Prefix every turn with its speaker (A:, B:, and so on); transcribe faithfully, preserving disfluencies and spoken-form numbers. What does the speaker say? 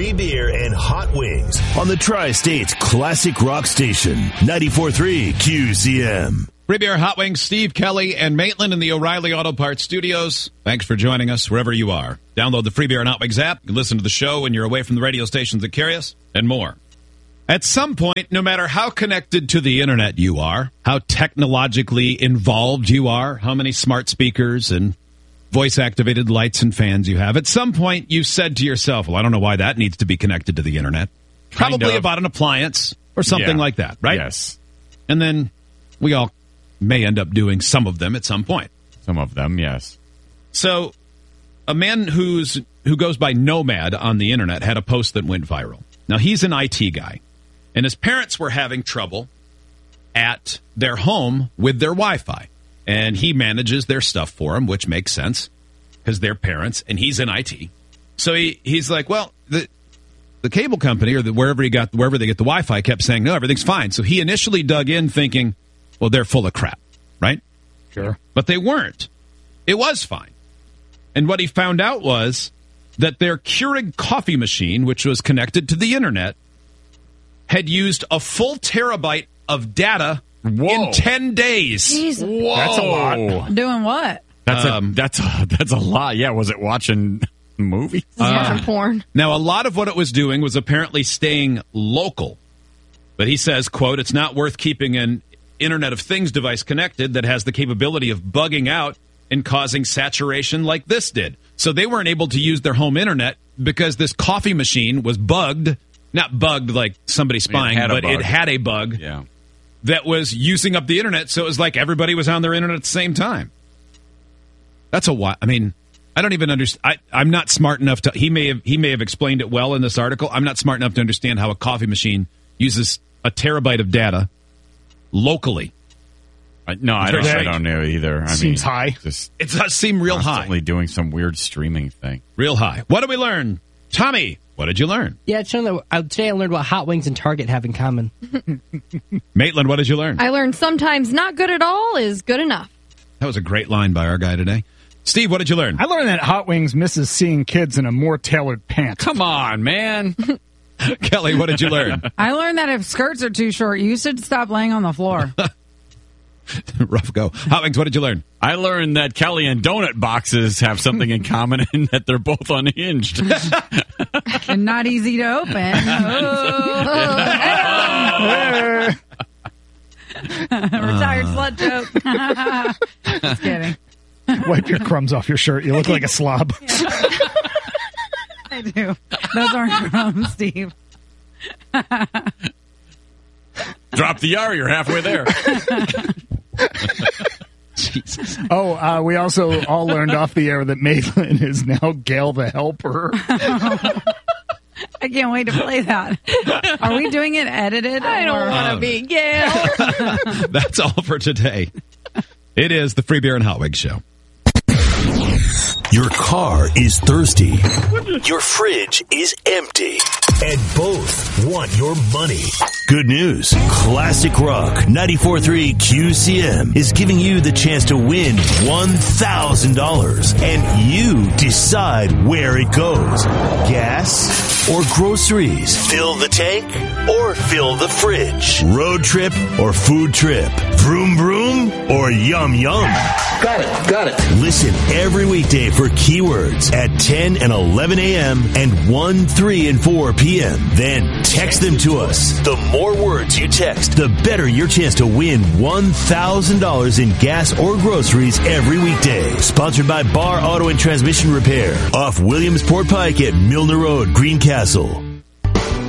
A: free beer and hot wings on the Tri-State's classic rock station, ninety-four point three Q C M.
B: Free beer, hot wings, Steve Kelly and Maitland in the O'Reilly Auto Parts studios. Thanks for joining us wherever you are. Download the Free Beer and Hot Wings app. You can listen to the show when you're away from the radio stations that carry us and more. At some point, no matter how connected to the internet you are, how technologically involved you are, how many smart speakers and voice-activated lights and fans you have, at some point you said to yourself, well, I don't know why that needs to be connected to the internet.
C: Kind
B: Probably
C: of.
B: about an appliance or something
C: Yeah.
B: like that, right?
C: Yes.
B: And then we all may end up doing some of them at some point.
C: Some of them, yes.
B: So a man who's who goes by Nomad on the internet had a post that went viral. Now, he's an I T guy, and his parents were having trouble at their home with their Wi-Fi. And he manages their stuff for them, which makes sense because they're parents, and he's in I T. So he, he's like, well, the the cable company or the, wherever he got wherever they get the Wi-Fi kept saying, no, everything's fine. So he initially dug in thinking, well, they're full of crap, right?
D: Sure.
B: But they weren't. It was fine. And what he found out was that their Keurig coffee machine, which was connected to the internet, had used a full terabyte of data
C: Whoa.
B: in ten days.
E: Jesus.
C: Whoa.
D: That's a lot.
E: Doing what?
C: That's
B: Um,
C: a that's a that's a lot. Yeah, was it watching movies?
E: Watching porn.
B: Now, a lot of what it was doing was apparently staying local. But he says, quote, it's not worth keeping an Internet of Things device connected that has the capability of bugging out and causing saturation like this did. So they weren't able to use their home internet because this coffee machine was bugged. Not bugged like somebody spying,
C: had a
B: but
C: bug.
B: it had a bug
C: Yeah.
B: that was using up the internet. So it was like everybody was on their internet at the same time. That's a lot. I mean, I don't even understand. I'm not smart enough to. He may have. He may have explained it well in this article. I'm not smart enough to understand how a coffee machine uses a terabyte of data locally.
C: I, no, I don't.
B: Very
C: I don't know either. I
D: Seems
C: mean,
D: high.
C: Just
B: It does seem real
C: constantly
B: high.
C: doing some weird streaming thing.
B: Real high. What did we learn, Tommy? What did you learn,
F: Yeah, it's shown that uh, today I learned what Hot Wings and Target have in common.
B: Maitland? What did you learn?
E: I learned sometimes not good at all is good enough.
B: That was a great line by our guy today. Steve, what did you learn?
D: I learned that Hot Wings misses seeing kids in a more tailored pant.
C: Come on, man.
B: Kelly, what did you learn?
G: I learned that if skirts are too short, you should stop laying on the floor.
B: Rough go. Hot Wings, what did you learn?
C: I learned that Kelly and donut boxes have something in common and that they're both unhinged.
G: And not easy to open. Oh. Retired slut joke. Just kidding.
D: Wipe your crumbs off your shirt. You look like a slob.
G: I do. Those aren't crumbs, Steve.
C: Drop the R, you're halfway there.
B: Jesus.
D: Oh, uh, we also all learned off the air that Maitland is now Gail the Helper.
G: I can't wait to play that. Are we doing it edited?
E: I don't
G: or-
E: want to be Gail.
B: That's all for today. It is the Free Beer and Hot Wings Show.
A: Your car is thirsty. Your fridge is empty. And both want your money. Good news. Classic Rock ninety-four point three Q C M is giving you the chance to win one thousand dollars. And you decide where it goes. Gas or groceries? Fill the tank or fill the fridge? Road trip or food trip? Vroom vroom or yum yum?
H: Got it, got it.
A: Listen every weekday for keywords at ten and eleven a.m. and one, three, and four p.m. Then text them to us. The more words you text, the better your chance to win one thousand dollars in gas or groceries every weekday. Sponsored by Bar Auto and Transmission Repair off Williamsport Pike at Milner Road, Greencastle.